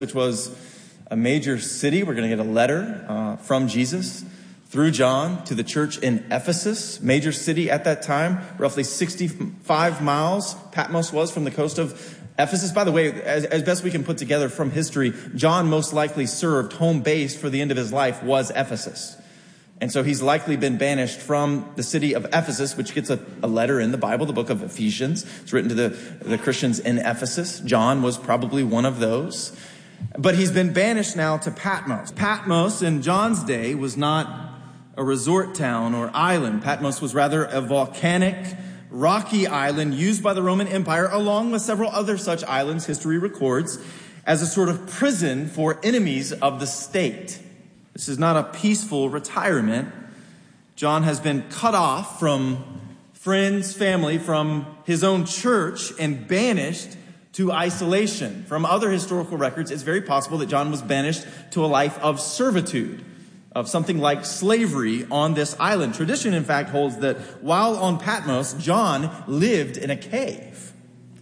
which was a major city. We're going to get a letter from Jesus through John to the church in Ephesus, major city at that time, roughly 65 miles Patmos was from the coast of Ephesus. By the way, as best we can put together from history, John most likely served home base for the end of his life was Ephesus. And so he's likely been banished from the city of Ephesus, which gets a letter in the Bible, the book of Ephesians. It's written to the Christians in Ephesus. John was probably one of those. But he's been banished now to Patmos. Patmos in John's day was not a resort town or island. Patmos was rather a volcanic, rocky island used by the Roman Empire, along with several other such islands, history records, as a sort of prison for enemies of the state. This is not a peaceful retirement. John has been cut off from friends, family, from his own church, and banished to isolation. From other historical records, it's very possible that John was banished to a life of servitude, of something like slavery on this island. Tradition, in fact, holds that while on Patmos, John lived in a cave.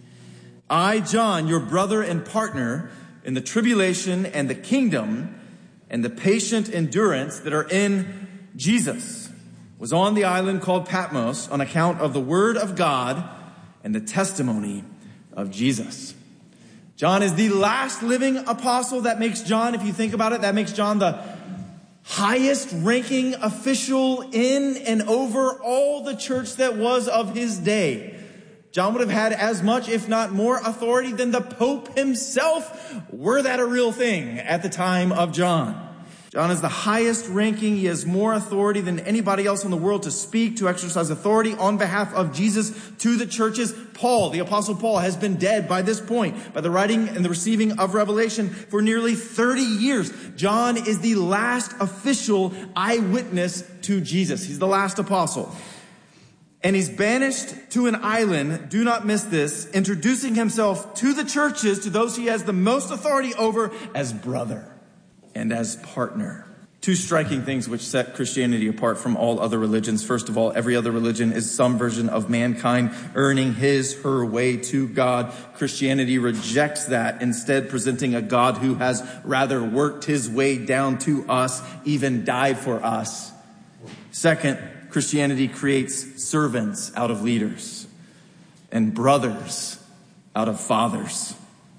I, John, your brother and partner in the tribulation and the kingdom and the patient endurance that are in Jesus, was on the island called Patmos on account of the word of God and the testimony of Jesus. John is the last living apostle. That makes John, if you think about it, that makes John the highest ranking official in and over all the church that was of his day. John would have had as much, if not more, authority than the Pope himself, were that a real thing at the time of John. John is the highest ranking. He has more authority than anybody else in the world to speak, to exercise authority on behalf of Jesus to the churches. Paul, the Apostle Paul, has been dead by this point, by the writing and the receiving of Revelation, for nearly 30 years. John is the last official eyewitness to Jesus. He's the last apostle. And he's banished to an island, do not miss this, introducing himself to the churches, to those he has the most authority over, as brother and as partner. Two striking things which set Christianity apart from all other religions. First of all, every other religion is some version of mankind earning his, her way to God. Christianity rejects that, instead presenting a God who has rather worked his way down to us, even died for us. Second, Christianity creates servants out of leaders and brothers out of fathers.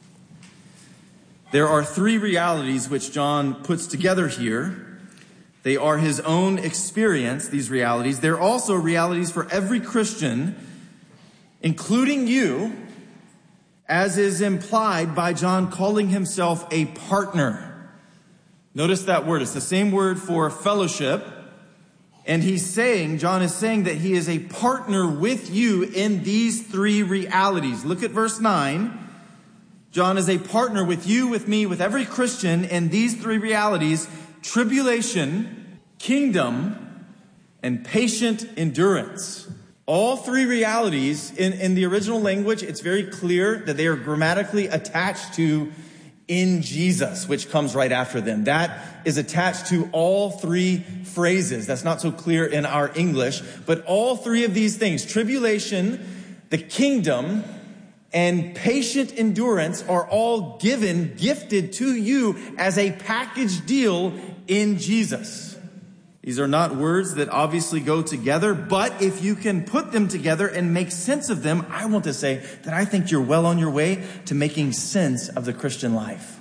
There are three realities which John puts together here. They are his own experience, these realities. They're also realities for every Christian, including you, as is implied by John calling himself a partner. Notice that word. It's the same word for fellowship. And John is saying that he is a partner with you in these three realities. Look at verse 9. John is a partner with you, with me, with every Christian in these three realities: tribulation, kingdom, and patient endurance. All three realities, in the original language, it's very clear that they are grammatically attached to in Jesus, which comes right after them. That is attached to all three phrases. That's not so clear in our English, but all three of these things, tribulation, the kingdom, and patient endurance, are all gifted to you as a package deal in Jesus. These are not words that obviously go together, but if you can put them together and make sense of them, I want to say that I think you're well on your way to making sense of the Christian life.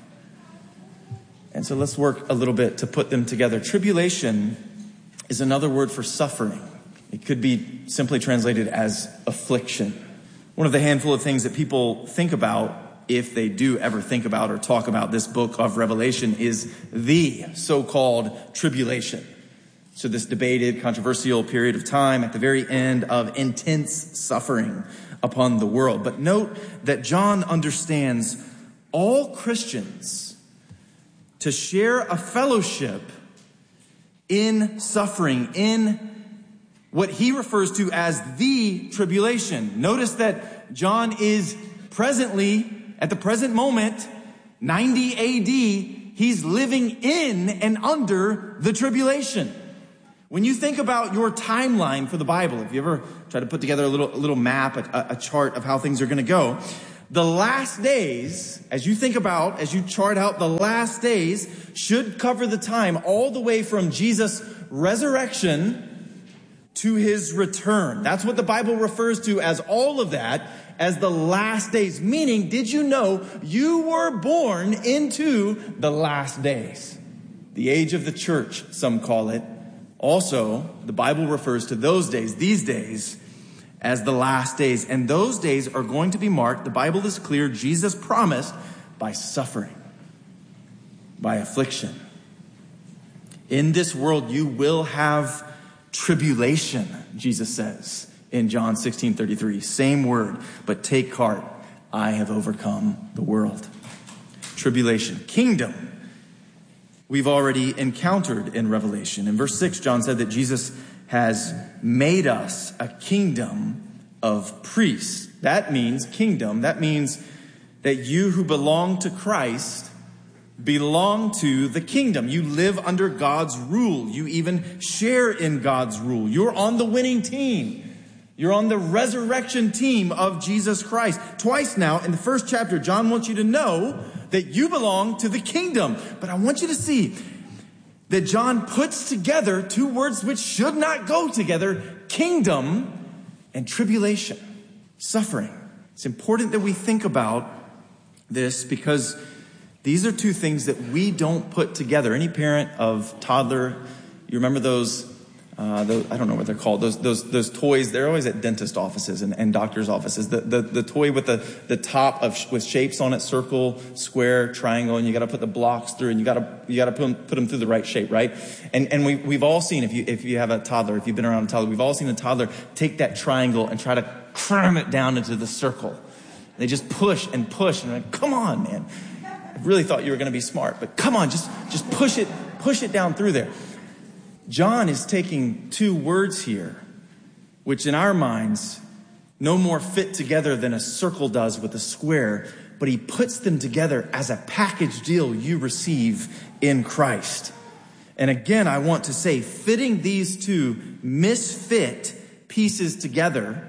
And so let's work a little bit to put them together. Tribulation is another word for suffering. It could be simply translated as affliction. One of the handful of things that people think about, if they do ever think about or talk about this book of Revelation, is the so-called tribulation. So this debated, controversial period of time at the very end of intense suffering upon the world. But note that John understands all Christians to share a fellowship in suffering, in what he refers to as the tribulation. Notice that John is presently, at the present moment, 90 AD, he's living in and under the tribulation. When you think about your timeline for the Bible, if you ever try to put together a little map, a chart of how things are going to go, The last days, as you chart out the last days, should cover the time all the way from Jesus' resurrection to his return. That's what the Bible refers to as all of that as the last days. Meaning, did you know you were born into the last days? The age of the church, some call it. Also, the Bible refers to those days, these days, as the last days. And those days are going to be marked, the Bible is clear, Jesus promised, by suffering, by affliction. In this world you will have tribulation, Jesus says in John 16:33. Same word, but take heart, I have overcome the world. Tribulation. Kingdom, we've already encountered in Revelation. In verse 6, John said that Jesus has made us a kingdom of priests. That means kingdom. That means that you who belong to Christ belong to the kingdom. You live under God's rule. You even share in God's rule. You're on the winning team. You're on the resurrection team of Jesus Christ. Twice now in the first chapter, John wants you to know that you belong to the kingdom. But I want you to see that John puts together two words which should not go together: kingdom and tribulation, suffering. It's important that we think about this because these are two things that we don't put together. Any parent of toddler, you remember those I don't know what they're called. Those toys. They're always at dentist offices and doctors' offices. The toy with the top with shapes on it: circle, square, triangle, and you got to put the blocks through, and you got to put them through the right shape, right? And we've all seen, if you have a toddler, if you've been around a toddler, we've all seen a toddler take that triangle and try to cram it down into the circle. They just push and push, and like, come on, man! I really thought you were going to be smart, but come on, just push it down through there. John is taking two words here, which in our minds no more fit together than a circle does with a square, but he puts them together as a package deal you receive in Christ. And again, I want to say, fitting these two misfit pieces together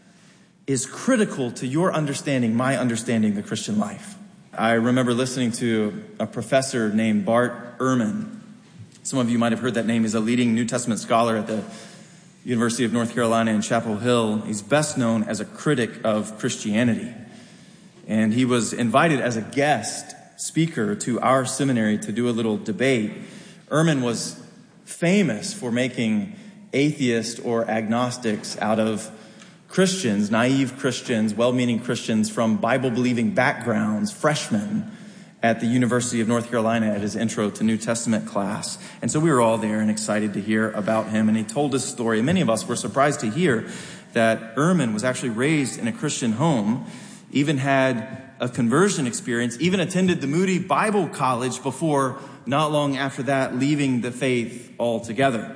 is critical to your understanding, my understanding, the Christian life. I remember listening to a professor named Bart Ehrman. Some of you might have heard that name. He's a leading New Testament scholar at the University of North Carolina in Chapel Hill. He's best known as a critic of Christianity. And he was invited as a guest speaker to our seminary to do a little debate. Ehrman was famous for making atheists or agnostics out of Christians, naive Christians, well-meaning Christians from Bible-believing backgrounds, freshmen at the University of North Carolina at his Intro to New Testament class. And so we were all there and excited to hear about him. And he told his story. And many of us were surprised to hear that Ehrman was actually raised in a Christian home, even had a conversion experience, even attended the Moody Bible College before, not long after that, leaving the faith altogether.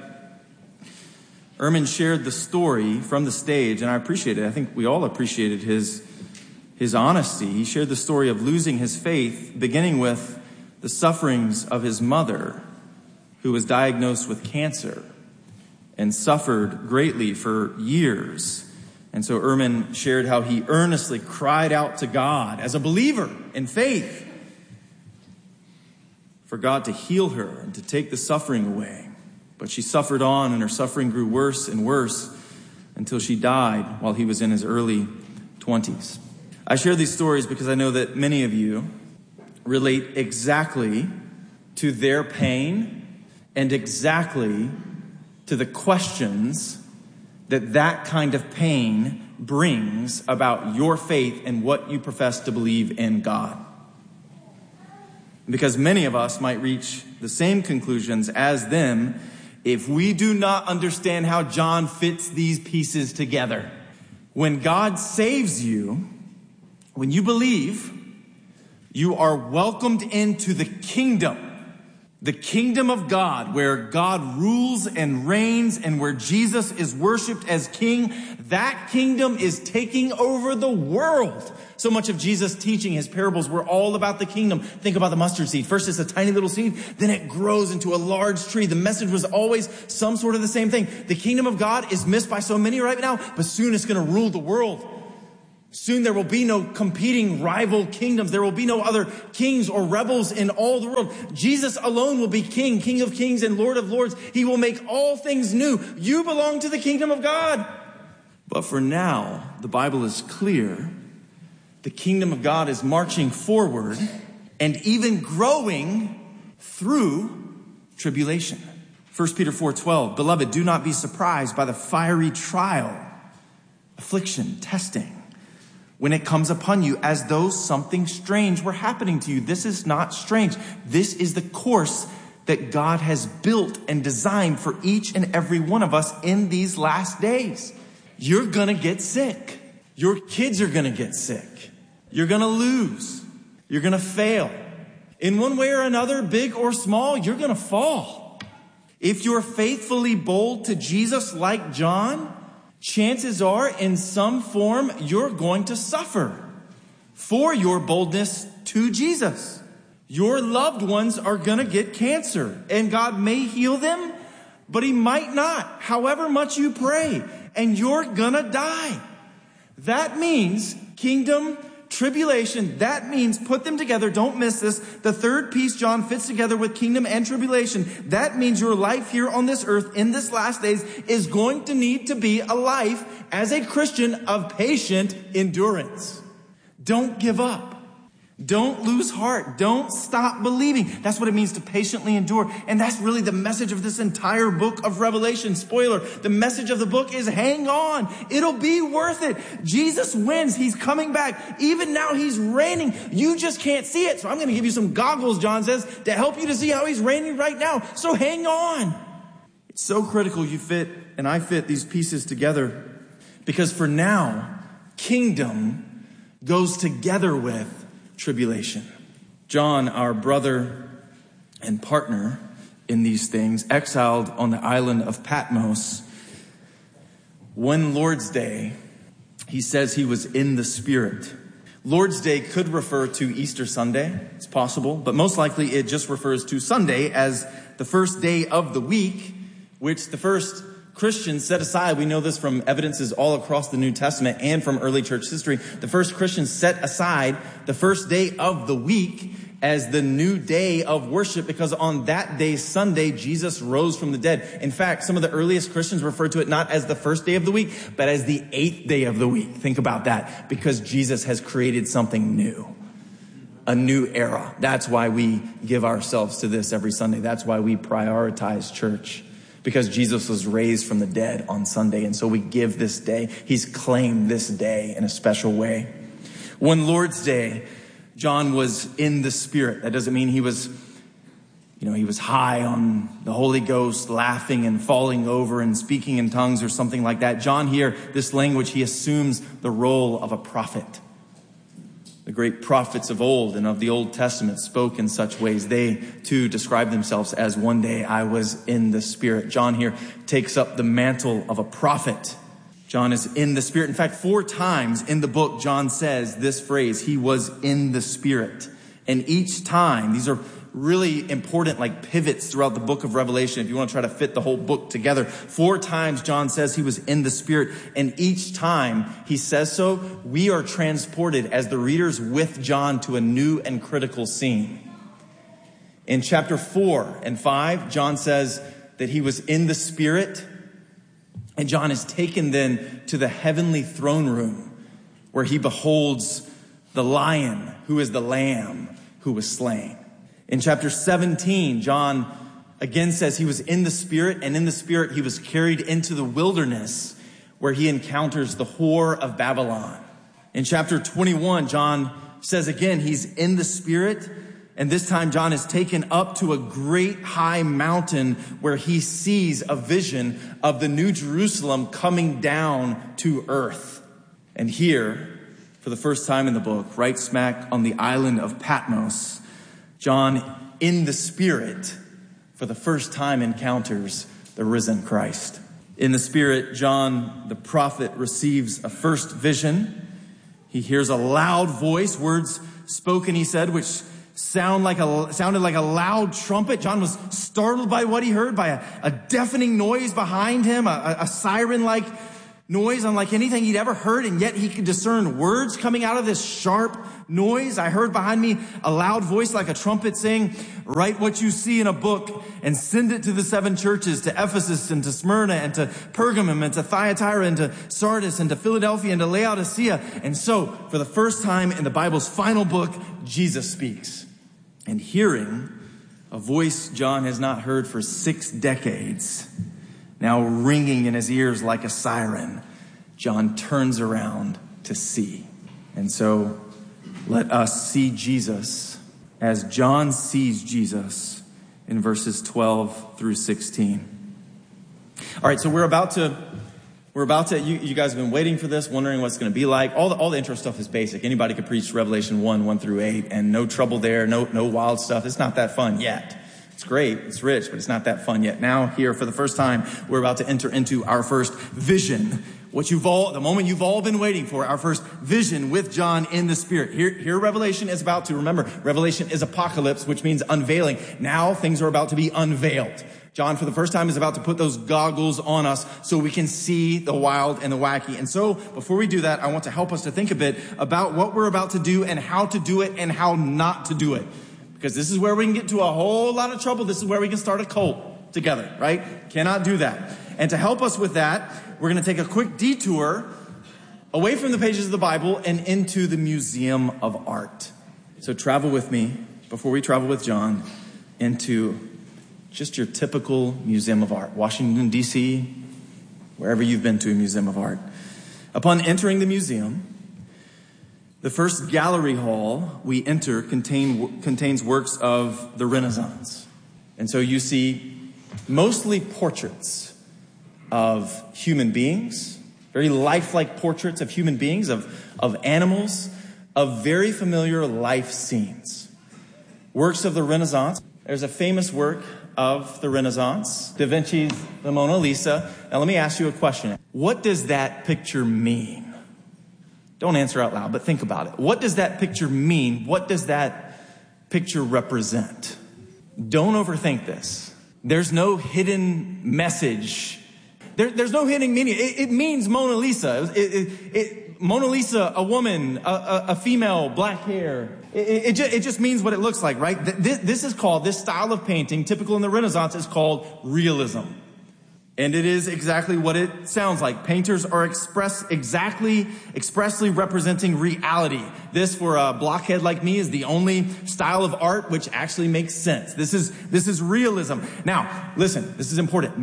Ehrman shared the story from the stage, and I appreciate it. I think we all appreciated his honesty. He shared the story of losing his faith, beginning with the sufferings of his mother, who was diagnosed with cancer and suffered greatly for years. And so Ehrman shared how he earnestly cried out to God as a believer in faith for God to heal her and to take the suffering away. But she suffered on, and her suffering grew worse and worse until she died while he was in his early 20s. I share these stories because I know that many of you relate exactly to their pain and exactly to the questions that kind of pain brings about your faith and what you profess to believe in God. Because many of us might reach the same conclusions as them if we do not understand how John fits these pieces together. When God saves you, when you believe, you are welcomed into the kingdom of God, where God rules and reigns and where Jesus is worshiped as king. That kingdom is taking over the world. So much of Jesus' teaching, his parables, were all about the kingdom. Think about the mustard seed. First it's a tiny little seed, then it grows into a large tree. The message was always some sort of the same thing. The kingdom of God is missed by so many right now, but soon it's going to rule the world. Soon there will be no competing rival kingdoms. There will be no other kings or rebels in all the world. Jesus alone will be king, King of kings and Lord of lords. He will make all things new. You belong to the kingdom of God. But for now, the Bible is clear. The kingdom of God is marching forward and even growing through tribulation. 1 Peter 4:12, beloved, do not be surprised by the fiery trial, affliction, testing, when it comes upon you as though something strange were happening to you. This is not strange. This is the course that God has built and designed for each and every one of us in these last days. You're going to get sick. Your kids are going to get sick. You're going to lose. You're going to fail. In one way or another, big or small, you're going to fall. If you're faithfully bold to Jesus like John, chances are, in some form, you're going to suffer for your boldness to Jesus. Your loved ones are going to get cancer, and God may heal them, but he might not, however much you pray, and you're going to die. That means kingdom tribulation. That means, put them together, don't miss this. The third piece, John, fits together with kingdom and tribulation. That means your life here on this earth in this last days is going to need to be a life as a Christian of patient endurance. Don't give up. Don't lose heart. Don't stop believing. That's what it means to patiently endure. And that's really the message of this entire book of Revelation. Spoiler, the message of the book is hang on. It'll be worth it. Jesus wins. He's coming back. Even now he's reigning. You just can't see it. So I'm going to give you some goggles, John says, to help you to see how he's reigning right now. So hang on. It's so critical you fit and I fit these pieces together, because for now, kingdom goes together with tribulation. John, our brother and partner in these things, exiled on the island of Patmos, one Lord's Day, he says he was in the Spirit. Lord's Day could refer to Easter Sunday. It's possible, but most likely it just refers to Sunday as the first day of the week, which the first Christians set aside. We know this from evidences all across the New Testament and from early church history. The first Christians set aside the first day of the week as the new day of worship, because on that day, Sunday, Jesus rose from the dead. In fact, some of the earliest Christians referred to it not as the first day of the week, but as the 8th day of the week. Think about that, because Jesus has created something new, a new era. That's why we give ourselves to this every Sunday. That's why we prioritize church. Because Jesus was raised from the dead on Sunday. And so we give this day. He's claimed this day in a special way. One Lord's Day, John was in the Spirit. That doesn't mean he was high on the Holy Ghost, laughing and falling over and speaking in tongues or something like that. John here, this language, he assumes the role of a prophet. The great prophets of old and of the Old Testament spoke in such ways. They, too, describe themselves as one day I was in the Spirit. John here takes up the mantle of a prophet. John is in the Spirit. In fact, 4 times in the book, John says this phrase, he was in the Spirit. And each time, these are really important like pivots throughout the book of Revelation. If you want to try to fit the whole book together, 4 times John says he was in the Spirit. And each time he says so, we are transported as the readers with John to a new and critical scene. In chapter 4 and 5, John says that he was in the Spirit. And John is taken then to the heavenly throne room where he beholds the lion who is the lamb who was slain. In chapter 17, John again says he was in the Spirit, and in the Spirit he was carried into the wilderness where he encounters the whore of Babylon. In chapter 21, John says again he's in the Spirit, and this time John is taken up to a great high mountain where he sees a vision of the New Jerusalem coming down to earth. And here, for the first time in the book, right smack on the island of Patmos, John, in the Spirit, for the first time encounters the risen Christ. In the Spirit, John, the prophet, receives a first vision. He hears a loud voice, words spoken, he said, which sounded like a loud trumpet. John was startled by what he heard, by a deafening noise behind him, a siren-like noise unlike anything he'd ever heard, and yet he could discern words coming out of this sharp noise. I heard behind me a loud voice like a trumpet saying, "Write what you see in a book and send it to the 7 churches, to Ephesus and to Smyrna and to Pergamum and to Thyatira and to Sardis and to Philadelphia and to Laodicea." And so, for the first time in the Bible's final book, Jesus speaks. And hearing a voice John has not heard for 6 decades, now ringing in his ears like a siren, John turns around to see. And so let us see Jesus as John sees Jesus in verses 12 through 16. All right, so we're about to, you guys have been waiting for this, wondering what it's going to be like. All the intro stuff is basic. Anybody could preach Revelation 1 through 8, and no trouble there, no wild stuff. It's not that fun yet. It's great, it's rich, but it's not that fun yet. Now, here, for the first time, we're about to enter into our first vision. The moment you've all been waiting for, our first vision with John in the Spirit. Here Revelation is about to, remember, Revelation is apocalypse, which means unveiling. Now, things are about to be unveiled. John, for the first time, is about to put those goggles on us so we can see the wild and the wacky. And so, before we do that, I want to help us to think a bit about what we're about to do and how to do it and how not to do it. Because this is where we can get into a whole lot of trouble. This is where we can start a cult together, right? Cannot do that. And to help us with that, we're going to take a quick detour away from the pages of the Bible and into the Museum of Art. So travel with me, before we travel with John, into just your typical Museum of Art. Washington, D.C., wherever you've been to a Museum of Art. Upon entering the museum, the first gallery hall we enter contains works of the Renaissance. And so you see mostly portraits of human beings, very lifelike portraits of human beings, of animals, of very familiar life scenes. Works of the Renaissance. There's a famous work of the Renaissance, Da Vinci's The Mona Lisa. Now let me ask you a question. What does that picture mean? Don't answer out loud, but think about it. What does that picture mean? What does that picture represent? Don't overthink this. There's no hidden message. There's no hidden meaning. It means Mona Lisa. Mona Lisa, a woman, a female, black hair. It just means what it looks like, right? This style of painting, typical in the Renaissance, is called realism. And it is exactly what it sounds like. Painters are expressly representing reality. This, for a blockhead like me, is the only style of art which actually makes sense. This is realism. Now, listen, this is important.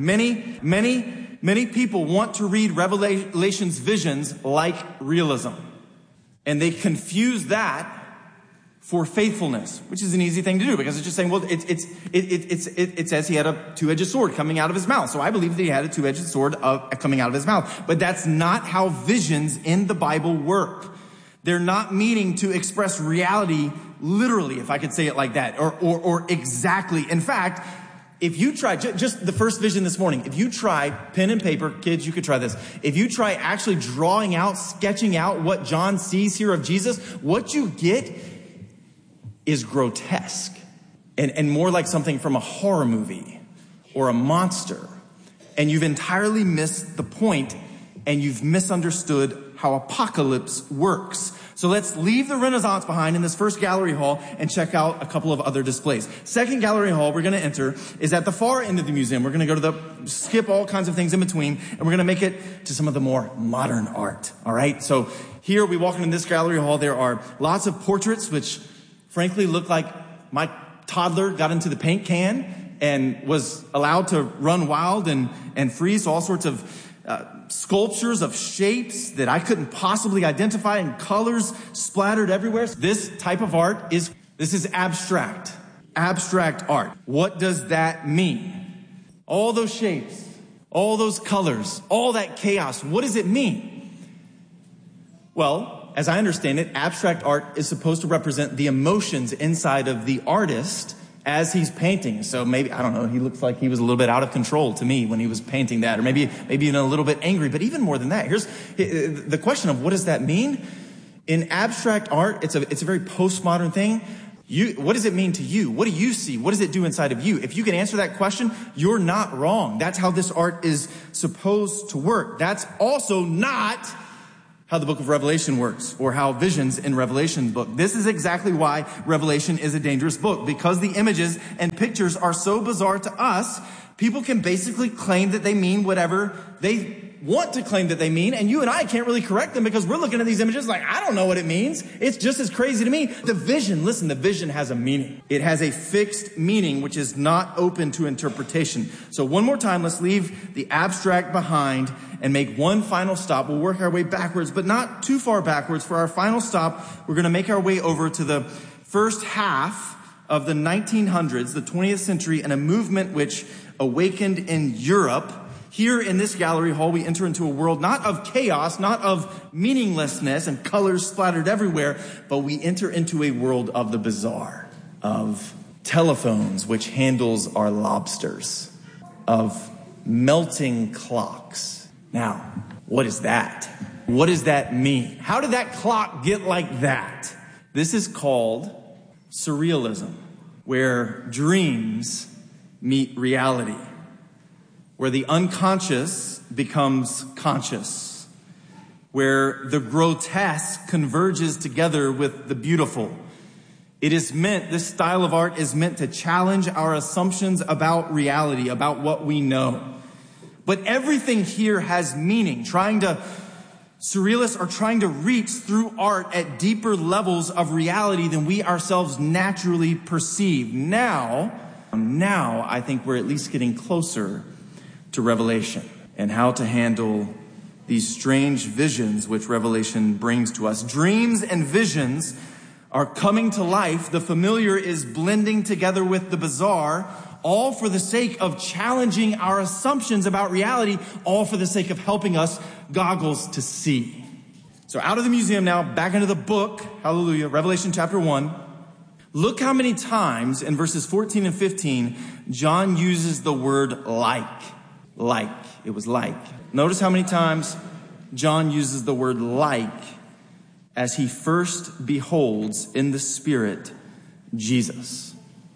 Many people want to read Revelation's visions like realism. And they confuse that for faithfulness, which is an easy thing to do, because it's just saying, well, it says he had a two-edged sword coming out of his mouth. So I believe that he had a two-edged sword coming out of his mouth. But that's not how visions in the Bible work. They're not meaning to express reality literally, if I could say it like that, or exactly. In fact, if you try, just the first vision this morning, if you try pen and paper, kids, you could try this. If you try actually sketching out what John sees here of Jesus, what you get is grotesque and more like something from a horror movie or a monster. And you've entirely missed the point, and you've misunderstood how apocalypse works. So let's leave the Renaissance behind in this first gallery hall and check out a couple of other displays. Second gallery hall we're going to enter is at the far end of the museum. We're going to go to skip all kinds of things in between, and we're going to make it to some of the more modern art. All right. So here we walk into this gallery hall. There are lots of portraits, which frankly look like my toddler got into the paint can and was allowed to run wild and free. So all sorts of sculptures of shapes that I couldn't possibly identify, and colors splattered everywhere. This type of art is abstract art. What does that mean? All those shapes, all those colors, all that chaos, what does it mean? Well, as I understand it, abstract art is supposed to represent the emotions inside of the artist as he's painting. So maybe, I don't know, he looks like he was a little bit out of control to me when he was painting that, or maybe even a little bit angry. But even more than that, here's the question of what does that mean? In abstract art, it's a very postmodern thing. What does it mean to you? What do you see? What does it do inside of you? If you can answer that question, you're not wrong. That's how this art is supposed to work. That's also not how the book of Revelation works, or how visions in Revelation's book. This is exactly why Revelation is a dangerous book, because the images and pictures are so bizarre to us. People can basically claim that they mean whatever they want to claim that they mean, and you and I can't really correct them because we're looking at these images like, I don't know what it means. It's just as crazy to me. The vision has a meaning. It has a fixed meaning, which is not open to interpretation. So one more time, let's leave the abstract behind and make one final stop. We'll work our way backwards, but not too far backwards. For our final stop, we're going to make our way over to the first half of the 1900s, the 20th century, and a movement which awakened in Europe. Here in this gallery hall, we enter into a world not of chaos, not of meaninglessness and colors splattered everywhere, but we enter into a world of the bizarre, of telephones, which handles our lobsters, of melting clocks. Now, what is that? What does that mean? How did that clock get like that? This is called surrealism, where dreams meet reality, where the unconscious becomes conscious, where the grotesque converges together with the beautiful. This style of art is meant to challenge our assumptions about reality, about what we know. But everything here has meaning. Surrealists are trying to reach through art at deeper levels of reality than we ourselves naturally perceive. Now, I think we're at least getting closer to Revelation and how to handle these strange visions which Revelation brings to us. Dreams and visions are coming to life. The familiar is blending together with the bizarre, all for the sake of challenging our assumptions about reality, all for the sake of helping us goggles to see. So out of the museum now, back into the book, hallelujah, Revelation chapter 1. Look how many times in verses 14 and 15, John uses the word like. It was like. Notice how many times John uses the word like as he first beholds in the Spirit Jesus.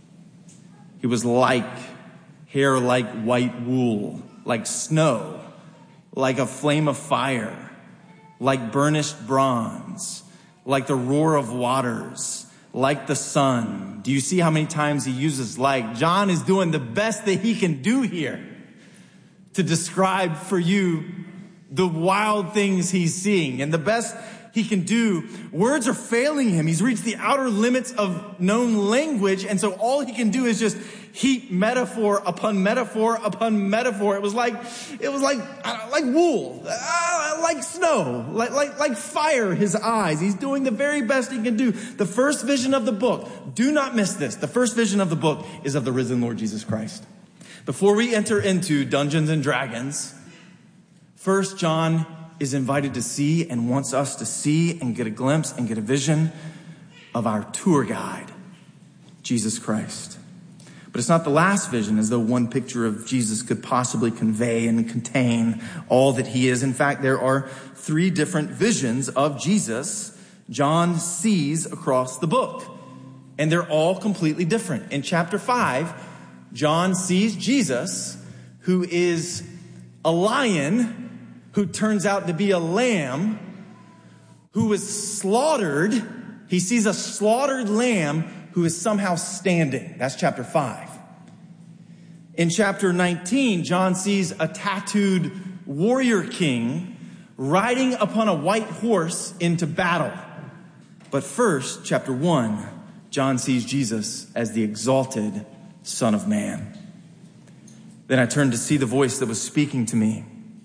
He was like hair like white wool, like snow, like a flame of fire, like burnished bronze, like the roar of waters, like the sun. Do you see how many times he uses like? John is doing the best that he can do here to describe for you the wild things he's seeing. And the best he can do, words are failing him. He's reached the outer limits of known language. And so all he can do is just heap metaphor upon metaphor upon metaphor. It was like wool, like snow, like fire, his eyes. He's doing the very best he can do. The first vision of the book, do not miss this. The first vision of the book is of the risen Lord Jesus Christ. Before we enter into Dungeons and Dragons, first John is invited to see and wants us to see and get a glimpse and get a vision of our tour guide, Jesus Christ. But it's not the last vision, as though one picture of Jesus could possibly convey and contain all that he is. In fact, there are 3 different visions of Jesus John sees across the book, and they're all completely different. In chapter 5, John sees Jesus, who is a lion, who turns out to be a lamb, who was slaughtered. He sees a slaughtered lamb who is somehow standing. That's chapter 5. In chapter 19, John sees a tattooed warrior king riding upon a white horse into battle. But first, chapter 1, John sees Jesus as the exalted Son of Man. Then I turned to see the voice that was speaking to me.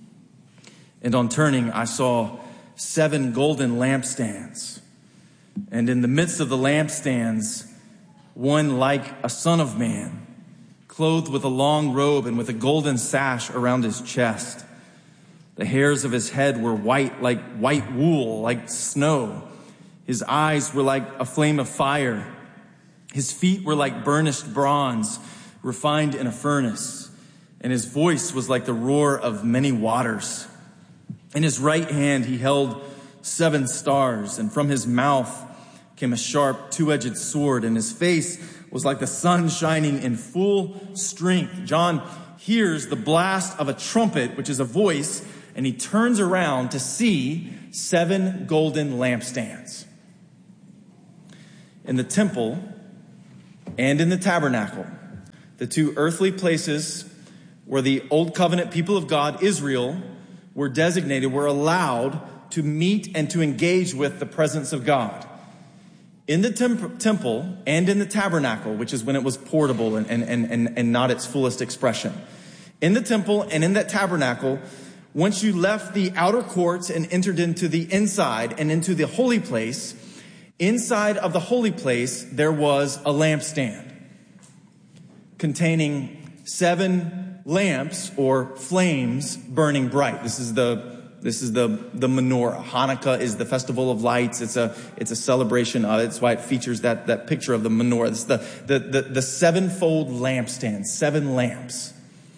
And on turning, I saw 7 golden lampstands. And in the midst of the lampstands, one like a son of man, clothed with a long robe and with a golden sash around his chest. The hairs of his head were white like white wool, like snow. His eyes were like a flame of fire. His feet were like burnished bronze, refined in a furnace. And his voice was like the roar of many waters. In his right hand he held 7 stars, and from his mouth came a sharp two-edged sword, and his face was like the sun shining in full strength. John hears the blast of a trumpet, which is a voice, and he turns around to see 7 golden lampstands. In the temple and in the tabernacle, the 2 earthly places where the Old Covenant people of God, Israel, were designated, were allowed to meet and to engage with the presence of God. In the temple and in the tabernacle, which is when it was portable and not its fullest expression. In the temple and in that tabernacle, once you left the outer courts and entered into the inside and into the holy place, inside of the holy place, there was a lampstand containing 7 lamps or flames burning bright. This is the menorah. Hanukkah is the festival of lights. It's a celebration of it. That's why it features that picture of the menorah. It's the 7-fold lampstand, 7 lamps.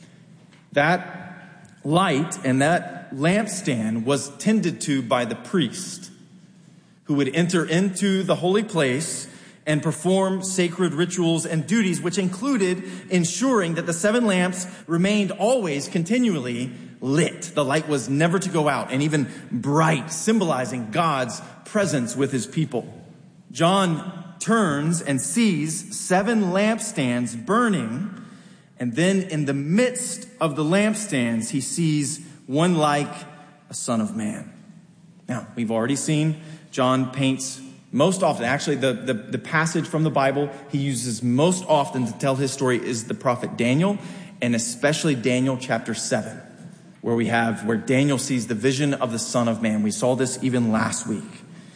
That light and that lampstand was tended to by the priest, who would enter into the holy place and perform sacred rituals and duties, which included ensuring that the 7 lamps remained always continually lit. The light was never to go out, and even bright, symbolizing God's presence with his people. John turns and sees 7 lampstands burning, and then in the midst of the lampstands, he sees one like a son of man. Now, we've already seen John paints most often, actually the passage from the Bible he uses most often to tell his story is the prophet Daniel, and especially Daniel chapter 7, where Daniel sees the vision of the Son of Man. We saw this even last week.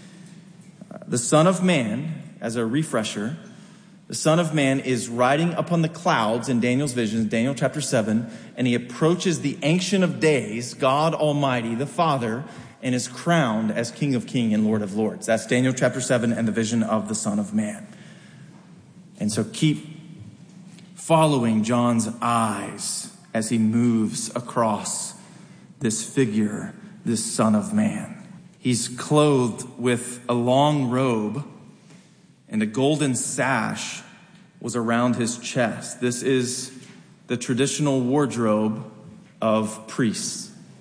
The Son of Man, as a refresher, the Son of Man is riding upon the clouds in Daniel's vision, Daniel chapter 7, and he approaches the Ancient of Days, God Almighty, the Father, and is crowned as King of Kings and Lord of Lords. That's Daniel chapter 7 and the vision of the Son of Man. And so keep following John's eyes as he moves across this figure, this Son of Man. He's clothed with a long robe, and a golden sash was around his chest. This is the traditional wardrobe of priests.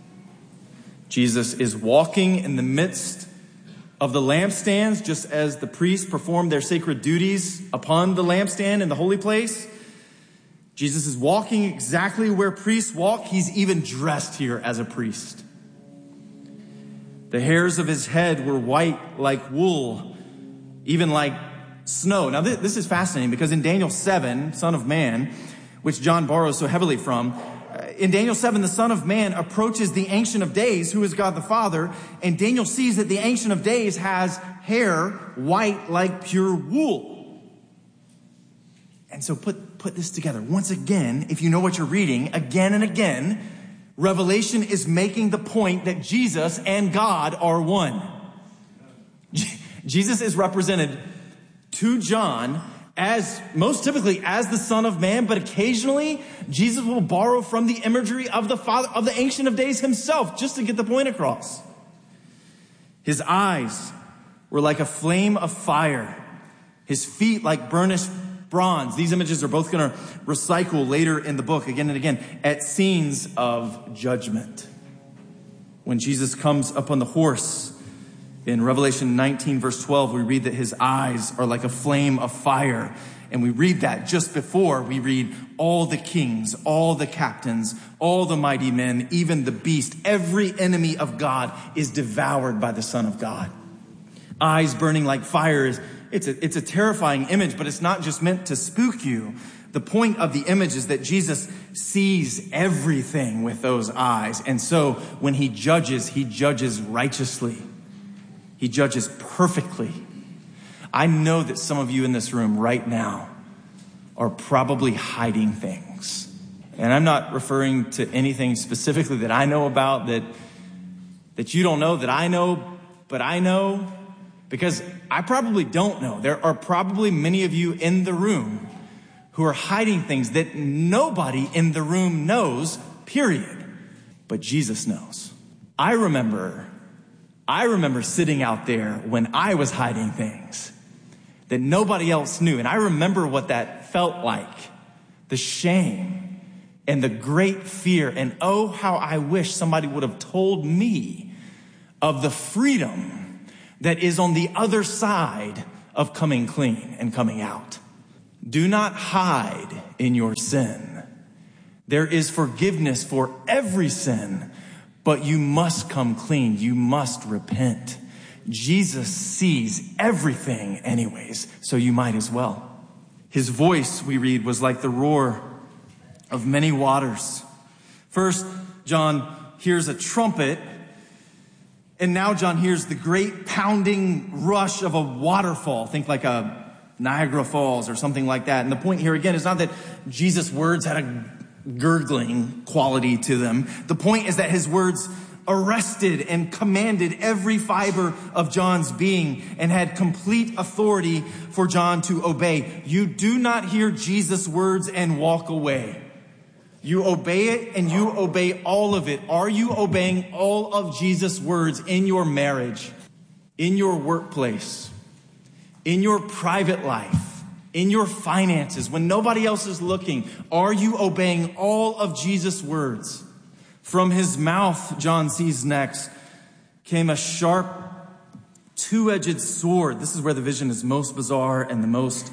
Jesus is walking in the midst of the lampstands, just as the priests performed their sacred duties upon the lampstand in the holy place. Jesus is walking exactly where priests walk. He's even dressed here as a priest. The hairs of his head were white like wool, even like snow. Now, this is fascinating because in Daniel 7, Son of Man, which John borrows so heavily from, in Daniel 7, the Son of Man approaches the Ancient of Days, who is God the Father, and Daniel sees that the Ancient of Days has hair white like pure wool. And so put this together. Once again, if you know what you're reading, again and again, Revelation is making the point that Jesus and God are one. Jesus is represented to John as most typically as the Son of Man, but occasionally Jesus will borrow from the imagery of the Father, of the Ancient of Days himself, just to get the point across. His eyes were like a flame of fire, his feet like burnished bronze. These images are both going to recycle later in the book again and again at scenes of judgment. When Jesus comes up on the horse, in Revelation 19, verse 12, we read that his eyes are like a flame of fire. And we read that just before we read all the kings, all the captains, all the mighty men, even the beast. Every enemy of God is devoured by the Son of God. Eyes burning like fire it's a terrifying image, but it's not just meant to spook you. The point of the image is that Jesus sees everything with those eyes. And so when he judges righteously. He judges perfectly. I know that some of you in this room right now are probably hiding things. And I'm not referring to anything specifically that I know about that you don't know, that I know, but I know, because I probably don't know. There are probably many of you in the room who are hiding things that nobody in the room knows, period. But Jesus knows. I remember sitting out there when I was hiding things. that nobody else knew. And I remember what that felt like, the shame and the great fear. And oh, how I wish somebody would have told me of the freedom that is on the other side of coming clean and coming out. Do not hide in your sin. There is forgiveness for every sin, but you must come clean. You must repent. Jesus sees everything anyways, so you might as well. His voice, we read, was like the roar of many waters. First, John hears a trumpet, and now John hears the great pounding rush of a waterfall. Think like a Niagara Falls or something like that. And the point here again is not that Jesus' words had a gurgling quality to them. The point is that his words arrested and commanded every fiber of John's being and had complete authority for John to obey. You do not hear Jesus' words and walk away. You obey it and you obey all of it. Are you obeying all of Jesus' words in your marriage, in your workplace, in your private life, in your finances, when nobody else is looking? Are you obeying all of Jesus' words? From his mouth, John sees next, came a sharp, two-edged sword. This is where the vision is most bizarre and the most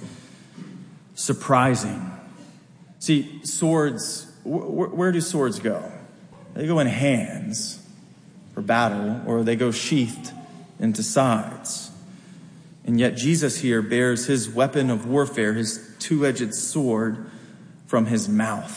surprising. See, swords, where do swords go? They go in hands for battle, or they go sheathed into sides. And yet Jesus here bears his weapon of warfare, his two-edged sword, from his mouth.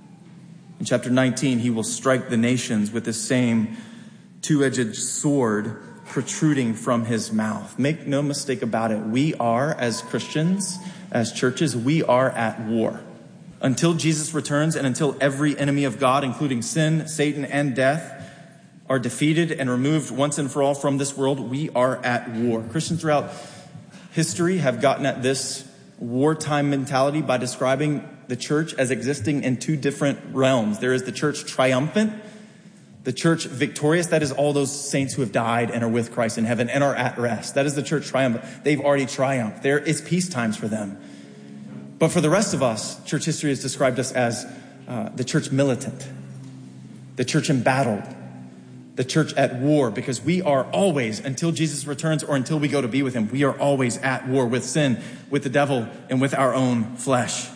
In chapter 19, he will strike the nations with the same two-edged sword protruding from his mouth. Make no mistake about it. We are, as Christians, as churches, we are at war. Until Jesus returns and until every enemy of God, including sin, Satan, and death, are defeated and removed once and for all from this world, we are at war. Christians throughout history have gotten at this wartime mentality by describing the church as existing in two different realms. There is the church triumphant, the church victorious. That is all those saints who have died and are with Christ in heaven and are at rest. That is the church triumphant. They've already triumphed. There is peace times for them. But for the rest of us, church history has described us as the church militant, the church embattled, the church at war, because we are always, until Jesus returns or until we go to be with him, we are always at war with sin, with the devil, and with our own flesh.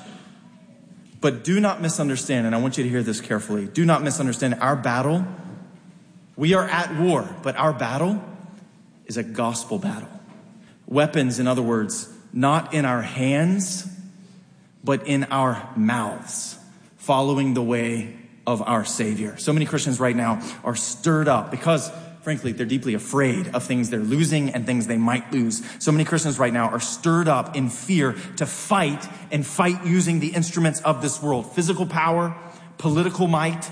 But do not misunderstand, and I want you to hear this carefully. Do not misunderstand our battle. We are at war, but our battle is a gospel battle. Weapons, in other words, not in our hands, but in our mouths, following the way of our Savior. So many Christians right now are stirred up because, frankly, they're deeply afraid of things they're losing and things they might lose. So many Christians right now are stirred up in fear to fight and fight using the instruments of this world. Physical power, political might.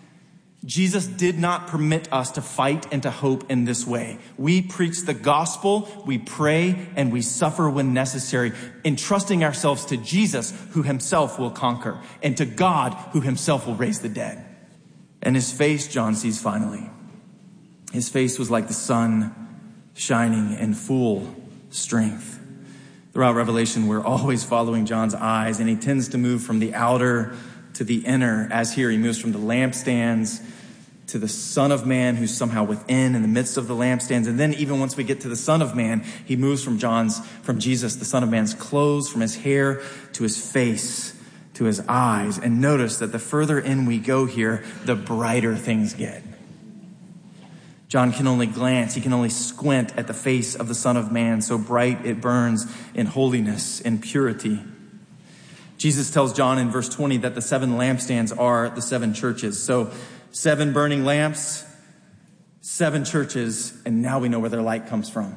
Jesus did not permit us to fight and to hope in this way. We preach the gospel, we pray, and we suffer when necessary, entrusting ourselves to Jesus, who himself will conquer, and to God, who himself will raise the dead. And his face, John sees finally. His face was like the sun shining in full strength. Throughout Revelation, we're always following John's eyes, and he tends to move from the outer to the inner. As here, he moves from the lampstands to the Son of Man, who's somehow within, in the midst of the lampstands. And then even once we get to the Son of Man, he moves from Jesus, the Son of Man's clothes, from his hair to his face, to his eyes. And notice that the further in we go here, the brighter things get. John can only glance, he can only squint at the face of the Son of Man, so bright it burns in holiness and purity. Jesus tells John in verse 20 that the 7 lampstands are the 7 churches. So 7 burning lamps, 7 churches, and now we know where their light comes from.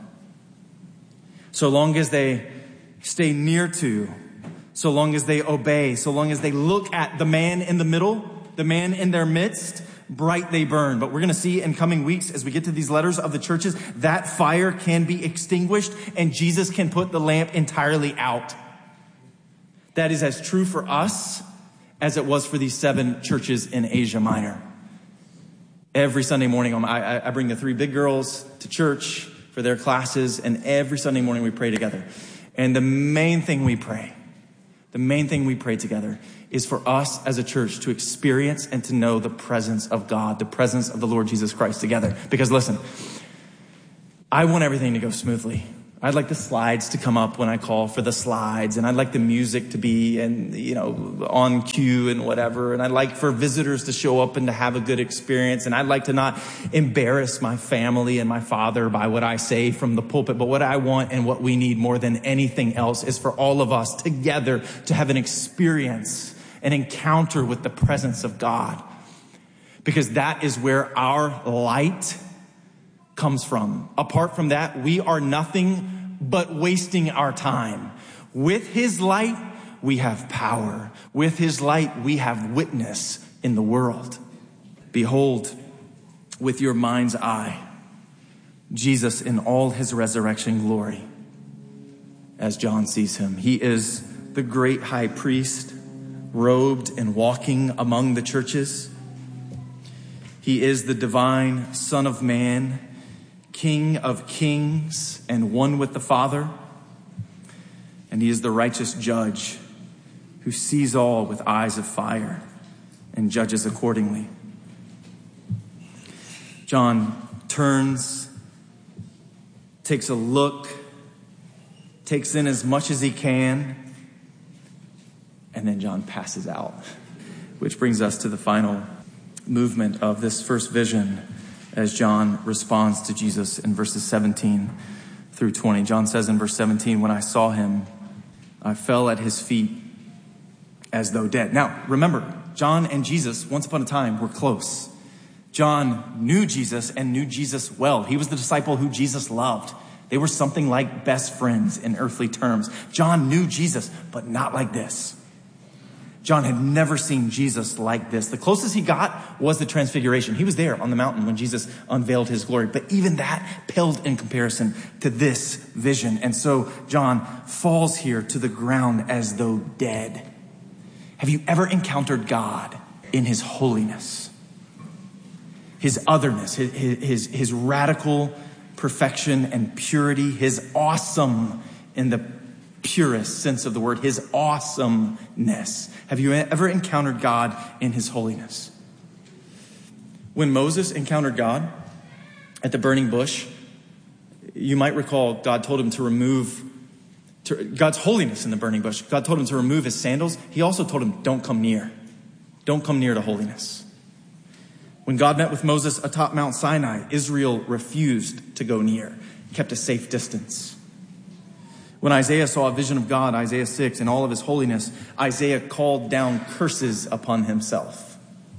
So long as they stay near to, so long as they obey, so long as they look at the man in the middle, the man in their midst, bright they burn. But we're going to see in coming weeks, as we get to these letters of the churches, that fire can be extinguished and Jesus can put the lamp entirely out. That is as true for us as it was for these 7 churches in Asia Minor. Every Sunday morning, I bring the 3 big girls to church for their classes, and every Sunday morning we pray together. And the main thing we pray together is for us as a church to experience and to know the presence of God, the presence of the Lord Jesus Christ together. Because listen, I want everything to go smoothly. I'd like the slides to come up when I call for the slides, and I'd like the music to be on cue and whatever, and I'd like for visitors to show up and to have a good experience, and I'd like to not embarrass my family and my father by what I say from the pulpit. But what I want and what we need more than anything else is for all of us together to have an experience, an encounter with the presence of God, because that is where our light comes from. Apart from that, we are nothing but wasting our time. With his light, we have power. With his light, we have witness in the world. Behold, with your mind's eye, Jesus in all his resurrection glory, as John sees him. He is the great high priest, robed and walking among the churches. He is the divine Son of Man, King of kings and one with the Father. And he is the righteous judge who sees all with eyes of fire and judges accordingly. John turns, takes a look, takes in as much as he can, and then John passes out, which brings us to the final movement of this first vision as John responds to Jesus in verses 17 through 20. John says in verse 17, when I saw him, I fell at his feet as though dead. Now, remember, John and Jesus, once upon a time, were close. John knew Jesus and knew Jesus well. He was the disciple who Jesus loved. They were something like best friends in earthly terms. John knew Jesus, but not like this. John had never seen Jesus like this. The closest he got was the transfiguration. He was there on the mountain when Jesus unveiled his glory. But even that paled in comparison to this vision. And so John falls here to the ground as though dead. Have you ever encountered God in his holiness, his otherness, his radical perfection and purity, his awesome in the purest sense of the word, his awesomeness? Have you ever encountered God in his holiness? When Moses encountered God at the burning bush, you might recall God told him to remove God's holiness in the burning bush. God told him to remove his sandals. He also told him, don't come near. Don't come near to holiness. When God met with Moses atop Mount Sinai, Israel refused to go near, kept a safe distance. When Isaiah saw a vision of God, Isaiah 6, in all of his holiness, Isaiah called down curses upon himself.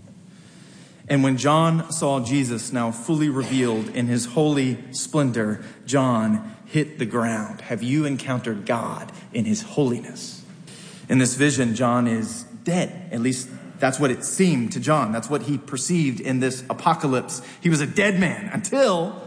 And when John saw Jesus now fully revealed in his holy splendor, John hit the ground. Have you encountered God in his holiness? In this vision, John is dead. At least that's what it seemed to John. That's what he perceived in this apocalypse. He was a dead man until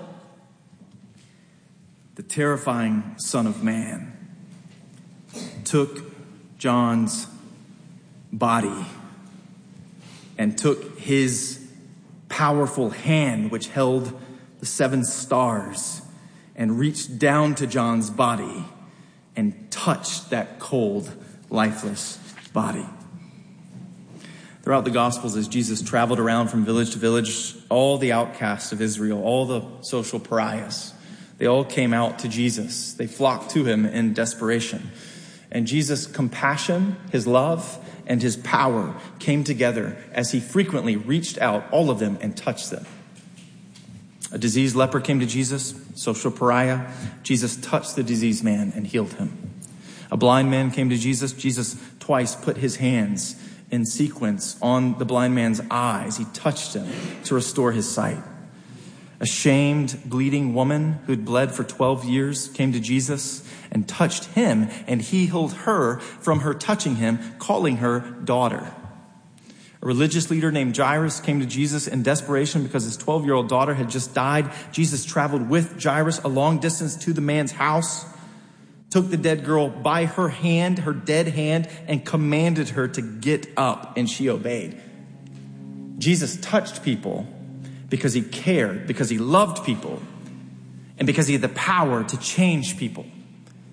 the terrifying Son of Man took John's body and took his powerful hand, which held the 7 stars, and reached down to John's body and touched that cold, lifeless body. Throughout the Gospels, as Jesus traveled around from village to village, all the outcasts of Israel, all the social pariahs, they all came out to Jesus. They flocked to him in desperation. And Jesus' compassion, his love, and his power came together as he frequently reached out, all of them, and touched them. A diseased leper came to Jesus, social pariah. Jesus touched the diseased man and healed him. A blind man came to Jesus. Jesus twice put his hands in sequence on the blind man's eyes. He touched him to restore his sight. A shamed, bleeding woman who'd bled for 12 years came to Jesus and touched him, and he healed her from her touching him, calling her daughter. A religious leader named Jairus came to Jesus in desperation because his 12-year-old daughter had just died. Jesus traveled with Jairus a long distance to the man's house, took the dead girl by her hand, her dead hand, and commanded her to get up, and she obeyed. Jesus touched people because he cared, because he loved people, and because he had the power to change people.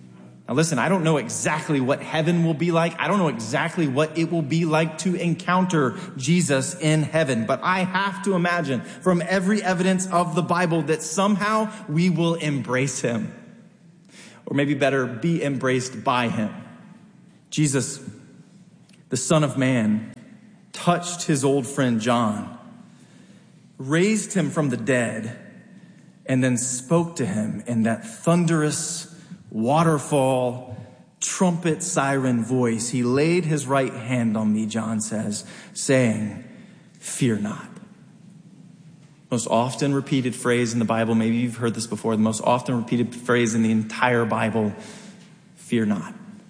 Now listen, I don't know exactly what heaven will be like. I don't know exactly what it will be like to encounter Jesus in heaven. But I have to imagine from every evidence of the Bible that somehow we will embrace him. Or maybe better, be embraced by him. Jesus, the Son of Man, touched his old friend John, raised him from the dead, and then spoke to him in that thunderous waterfall, trumpet siren voice. He laid his right hand on me, John says, saying, "Fear not." Most often repeated phrase in the Bible, maybe you've heard this before, the most often repeated phrase in the entire Bible, fear not.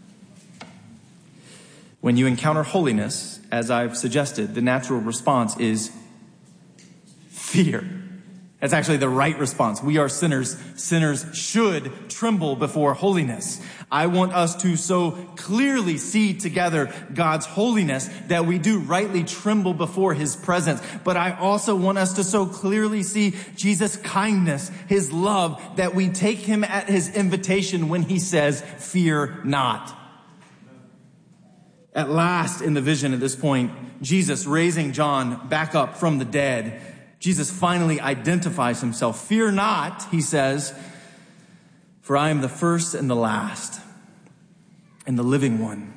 When you encounter holiness, as I've suggested, the natural response is fear. That's actually the right response. We are sinners. Sinners should tremble before holiness. I want us to so clearly see together God's holiness that we do rightly tremble before his presence. But I also want us to so clearly see Jesus' kindness, his love, that we take him at his invitation when he says, "Fear not." At last, in the vision at this point, Jesus raising John back up from the dead, Jesus finally identifies himself. "Fear not," he says, "for I am the first and the last and the living one.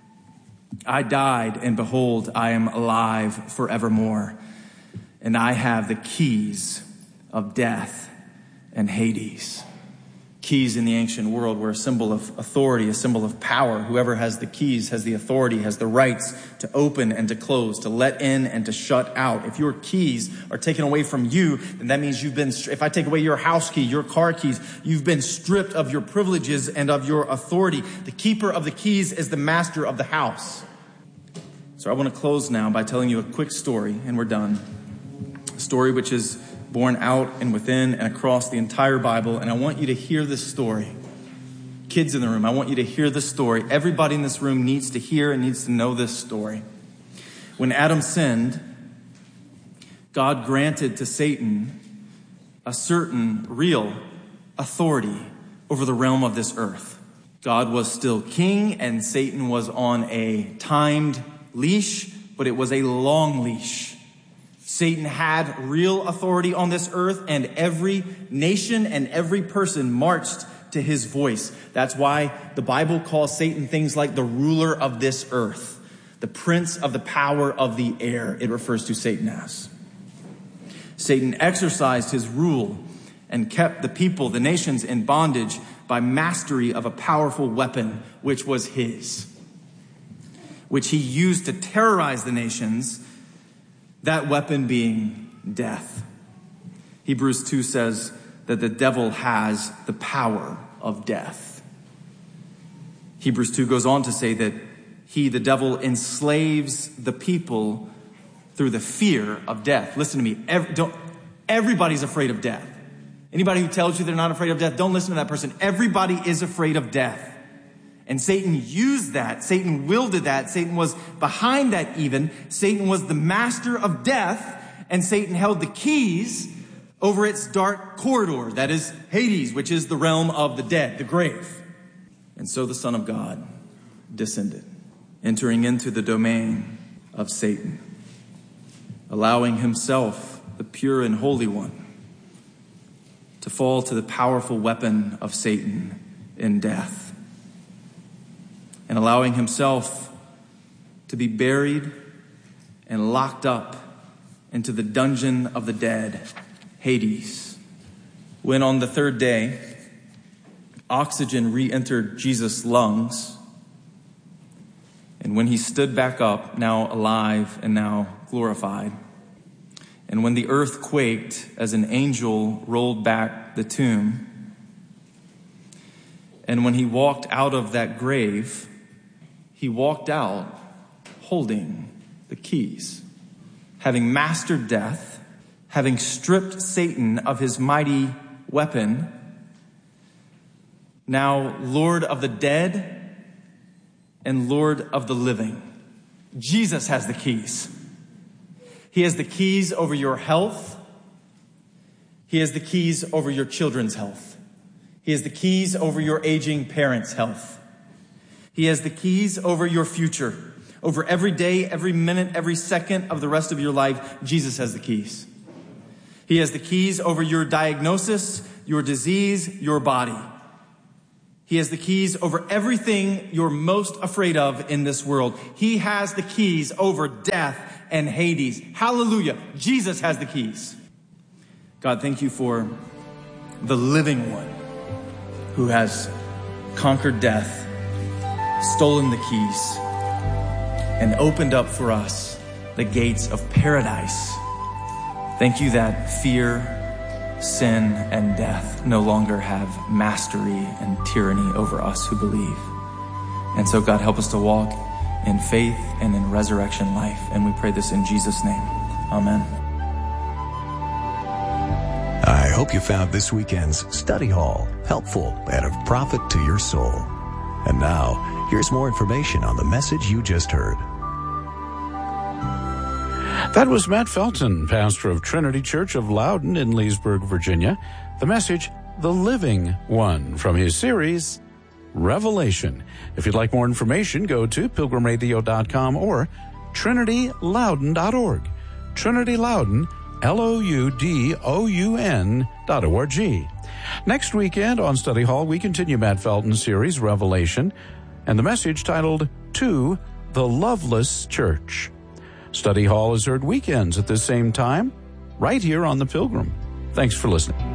I died, and behold, I am alive forevermore, and I have the keys of death and Hades." Keys in the ancient world were a symbol of authority, a symbol of power. Whoever has the keys has the authority, has the rights to open and to close, to let in and to shut out. If your keys are taken away from you, then that means if I take away your house key, your car keys, you've been stripped of your privileges and of your authority. The keeper of the keys is the master of the house. So I want to close now by telling you a quick story, and we're done. A story which is born out and within and across the entire Bible. And I want you to hear this story. Kids in the room, I want you to hear this story. Everybody in this room needs to hear and needs to know this story. When Adam sinned, God granted to Satan a certain real authority over the realm of this earth. God was still king and Satan was on a timed leash, but it was a long leash. Satan had real authority on this earth, and every nation and every person marched to his voice. That's why the Bible calls Satan things like the ruler of this earth, the prince of the power of the air. It refers to Satan as. Satan exercised his rule and kept the people, the nations, in bondage by mastery of a powerful weapon, which was his, which he used to terrorize the nations, that weapon being death. Hebrews 2 says that the devil has the power of death. Hebrews 2 goes on to say that the devil, enslaves the people through the fear of death. Listen to me. Everybody's afraid of death. Anybody who tells you they're not afraid of death, don't listen to that person. Everybody is afraid of death. And Satan used that. Satan wielded that. Satan was behind that even. Satan was the master of death, and Satan held the keys over its dark corridor. That is Hades, which is the realm of the dead, the grave. And so the Son of God descended, entering into the domain of Satan, allowing himself, the pure and holy one, to fall to the powerful weapon of Satan in death, and allowing himself to be buried and locked up into the dungeon of the dead, Hades. When on the third day, oxygen re-entered Jesus' lungs, and when he stood back up, now alive and now glorified, and when the earth quaked as an angel rolled back the tomb, and when he walked out of that grave, he walked out holding the keys. Having mastered death, having stripped Satan of his mighty weapon, now Lord of the dead and Lord of the living. Jesus has the keys. He has the keys over your health. He has the keys over your children's health. He has the keys over your aging parents' health. He has the keys over your future. Over every day, every minute, every second of the rest of your life, Jesus has the keys. He has the keys over your diagnosis, your disease, your body. He has the keys over everything you're most afraid of in this world. He has the keys over death and Hades. Hallelujah. Jesus has the keys. God, thank you for the living one who has conquered death, stolen the keys, and opened up for us the gates of paradise. Thank you that fear, sin, and death no longer have mastery and tyranny over us who believe. And so, God, help us to walk in faith and in resurrection life. And we pray this in Jesus' name. Amen. I hope you found this weekend's study hall helpful and of profit to your soul. And now, here's more information on the message you just heard. That was Matt Felton, pastor of Trinity Church of Loudon in Leesburg, Virginia. The message, The Living One, from his series, Revelation. If you'd like more information, go to pilgrimradio.com or trinityloudon.org. Trinity Loudon, LOUDOUN.org. Next weekend on Study Hall, we continue Matt Felton's series, Revelation, and the message titled, To the Loveless Church. Study Hall is heard weekends at this same time, right here on The Pilgrim. Thanks for listening.